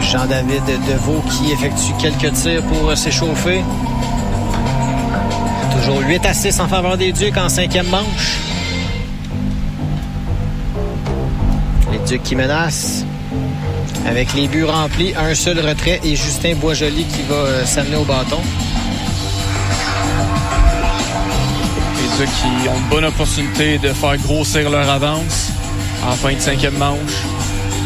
Jean-David Deveau qui effectue quelques tirs pour s'échauffer. Toujours 8-6 en faveur des Ducs en 5e manche. Les Ducs qui menacent. Avec les buts remplis, un seul retrait et Justin Boisjoli qui va s'amener au bâton. Les Ducs qui ont une bonne opportunité de faire grossir leur avance en fin de 5e manche.